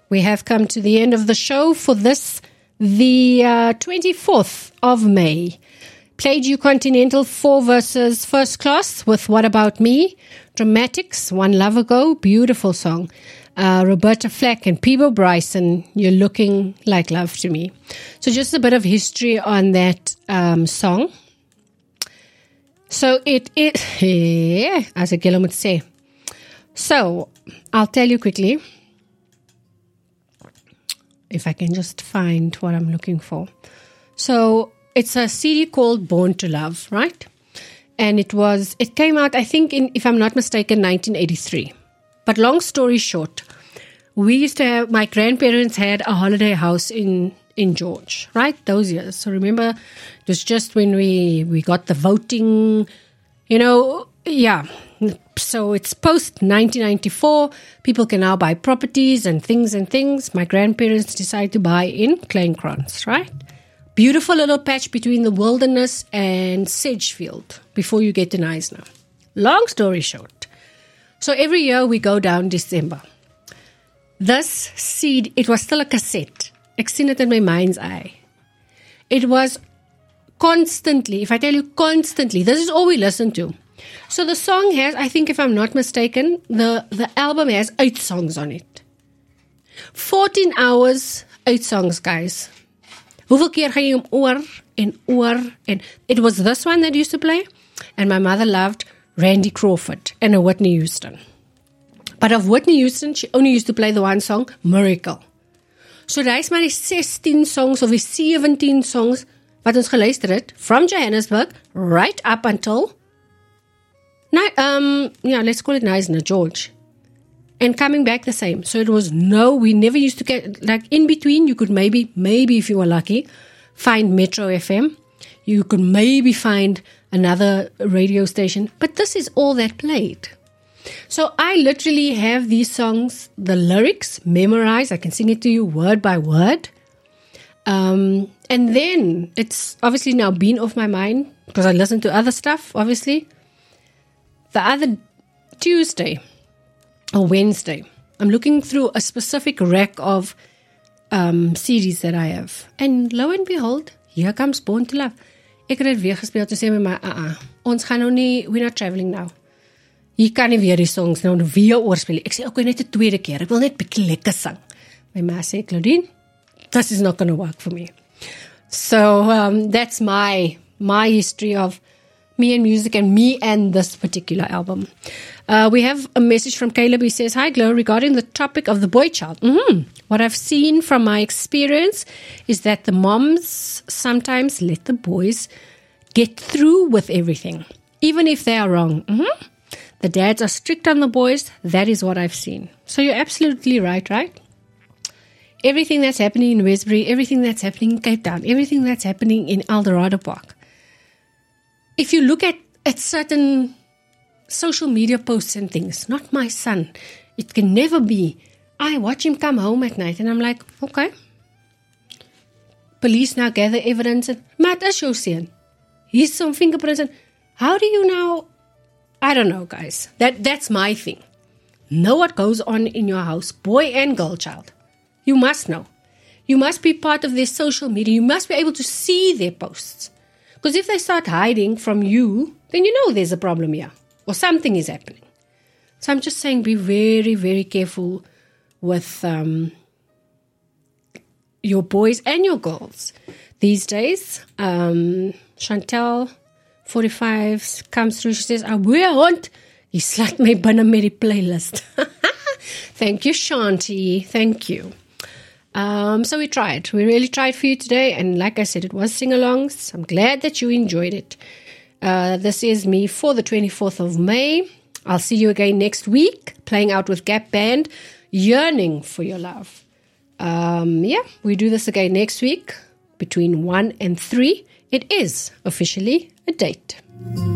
we have come to the end of the show for this, the 24th of May. Played you Continental 4 versus First Class with What About Me, Dramatics, One Love Ago, beautiful song. Roberta Flack and Peebo Bryson, You're Looking Like Love to Me. So just a bit of history on that song. So it is, as a Gillam would say. So I'll tell you quickly, if I can just find what I'm looking for. So it's a CD called Born to Love, right? And it came out, I think, if I'm not mistaken, 1983. But long story short, my grandparents had a holiday house in George, right? Those years. So remember, it was just when we got the voting, yeah. So it's post 1994. People can now buy properties and things. My grandparents decided to buy in Kleinkrans, right? Beautiful little patch between the wilderness and Sedgefield before you get to Knysna. Long story short. So every year we go down December. This seed, it was still a cassette. Ek sien it in my mind's eye. It was constantly, if I tell you constantly, this is all we listen to. So the song has, I think if I'm not mistaken, the album has 8 songs on it. 14 hours, 8 songs, guys. Hoeveel keer ga jy hom oor en it was this one that used to play, and my mother loved Randy Crawford and a Whitney Houston. But of Whitney Houston, she only used to play the one song, Miracle. So daar is maar die 16 songs of die 17 songs wat ons geluister het, from Johannesburg, right up until, let's call it Knysna, George. And coming back the same. So it was we never used to get, like in between, you could maybe if you were lucky, find Metro FM. You could maybe find another radio station, but this is all that played. So I literally have these songs, the lyrics memorized. I can sing it to you word by word. And then it's obviously now been off my mind because I listen to other stuff, obviously. The other Tuesday or Wednesday, I'm looking through a specific rack of CDs that I have. And lo and behold, here comes Born to Love. Ek het dit weer gespeel te sê met my, ons gaan nou nie, we're not traveling now. Hier kan nie weer die songs nou weer oorspeel. Ek sê, okay, net 'n tweede keer. Ek wil net bietjie lekker sing. My ma sê, Claudine, this is not going to work for me. So that's my history of me and music and me and this particular album. We have a message from Caleb. He says, hi, Glo, regarding the topic of the boy child. What I've seen from my experience is that the moms sometimes let the boys get through with everything, even if they are wrong. The dads are strict on the boys. That is what I've seen. So you're absolutely right? Everything that's happening in Westbury, everything that's happening in Cape Town, everything that's happening in Eldorado Park. If you look at certain social media posts and things, not my son, it can never be. I watch him come home at night and I'm like, okay. Police now gather evidence and, maar dit is jou seun. Here's some fingerprints and how do you now, I don't know, guys. That's my thing. Know what goes on in your house, boy and girl child. You must know. You must be part of their social media. You must be able to see their posts. Because if they start hiding from you, then you know there's a problem here. Or something is happening. So I'm just saying, be very, very careful with your boys and your girls these days. Chantel, 45, comes through. She says, "Abuya hond, jy slaat my binne met die playlist." Thank you, Shanti. Thank you. So we tried. We really tried for you today. And like I said, it was sing-alongs. I'm glad that you enjoyed it. This is me for the 24th of May. I'll see you again next week, playing out with Gap Band, Yearning for Your Love. We do this again next week between 1 and 3. It is officially a date.